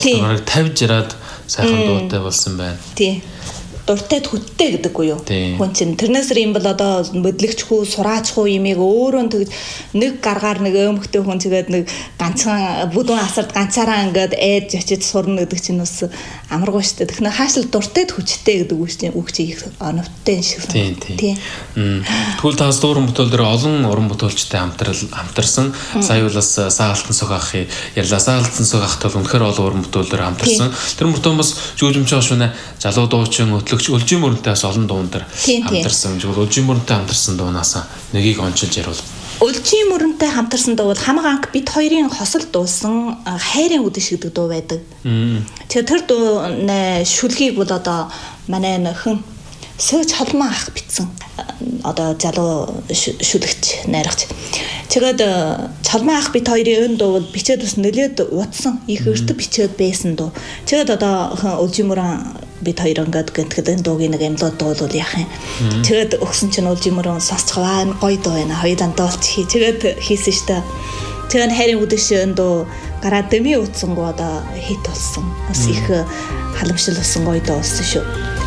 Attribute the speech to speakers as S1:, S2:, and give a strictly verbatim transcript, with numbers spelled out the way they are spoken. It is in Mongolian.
S1: Бараг тавьж ираад сайхан дуутай болсон байна.
S2: Тий. Дуртай хүттэй гэдэггүй юу? Хүн чинь тэрнээс юм бол одоо бодлогчгүй, сураачгүй юмыг өөрөө тэгж нэг гаргаар нэг өмхтэй хүн тэгээд нэг ганцхан бүдүүн асарт ганцаараа ингээд ээж очиж сурна гэдэг чинь бас амаргүй шүү дээ. Тэгэхээр хаашил дуртай хүчтэй гэдэг үг чинь үг чинь их оновтой шиг
S1: байна. Тийм. Тэгвэл тас дуран бүтээл дээр олон уран бүтээлчтэй хамтрал хамтарсан. Сая бол бас Саалтан Сог ахын ярьлаа. Саалтан Сог ахт бол үнэхээр олон уран бүтээлээр хамтарсан. Тэр мөртөө бас жүжимч шуна залуу дуучин өтлөгч Өлжийн мөрөнтэй бас олон дуун дээр хамтарсан. Тэгвэл Өлжийн мөрөнтэй хамтарсан дуунаас нэгийг ончилж ярил.
S2: Өлжийн мөрөнтэй хамтарсан дуу бол хамаг анх бид хоёрын хосол дуусан хайрын үдэш гэдэг дуу байдаг. Тэгэхээр тэр дуу шүлгийг бол одоо манай нөхөн Сөөж холмоо ах битсэн. Одоо залуу шүлэгч найрагч. Тэгээд чалмаа ах бит хоёрын өн дуу бол бичээд бас нөлөөд утсан. Их өртөг бичээд байсан дуу. Тэгээд одоо Өлжийн мөрөн бит хоёр ингээд гэнтгэд энэ дуугийн нэг амьлууд дуу бол яах юм. Тэгээд өгсөн чинь Өлжийн мөрөн сонсцгаа гоё дуу байна. Хоёулаа дуулч хий. Тэгээд хийсэн штэ. Тэгээд хайрын үдэш өн дуу гараа дэми утсангуу одоо хит болсон. Бас их халамжлал болсон гоё дуу болсон шүү.